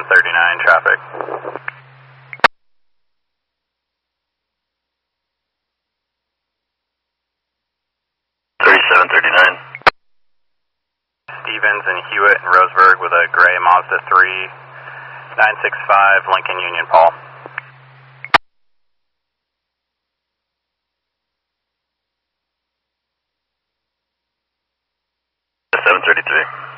3739 traffic. 3739. Stevens and Hewitt and Roseburg with a gray Mazda 3, 965 Lincoln Union, Paul. .733.